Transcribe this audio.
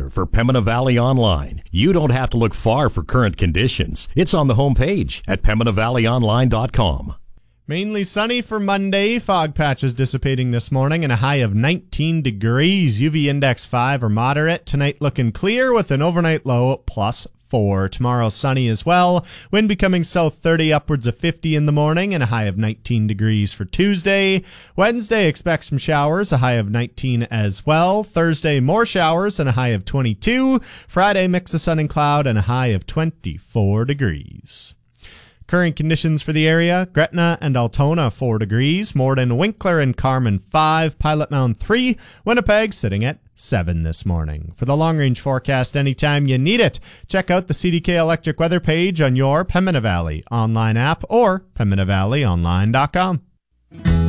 weather for Pembina Valley Online. You don't have to look far for current conditions. It's on the homepage at PembinaValleyOnline.com. Mainly sunny for Monday. Fog patches dissipating this morning and a high of 19 degrees. UV index 5 or moderate. Tonight looking clear with an overnight low +4. Tomorrow sunny as well. Wind becoming south 30, upwards of 50 in the morning and a high of 19 degrees for Tuesday. Wednesday expect some showers, a high of 19 as well. Thursday more showers and a high of 22. Friday mix of sun and cloud and a high of 24 degrees. Current conditions for the area: Gretna and Altona 4 degrees, Morden, Winkler, and Carman 5, Pilot Mound 3, Winnipeg sitting at 7 this morning. For the long-range forecast anytime you need it, check out the CDK Electric weather page on your Pembina Valley online app or PembinaValleyOnline.com.